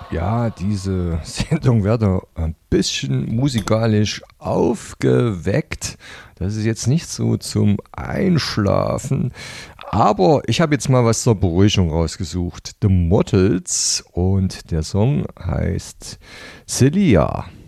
Ja, diese Sendung wird ein bisschen musikalisch aufgeweckt. Das ist jetzt nicht so zum Einschlafen. Aber ich habe jetzt mal was zur Beruhigung rausgesucht. The Mottels und der Song heißt Celia.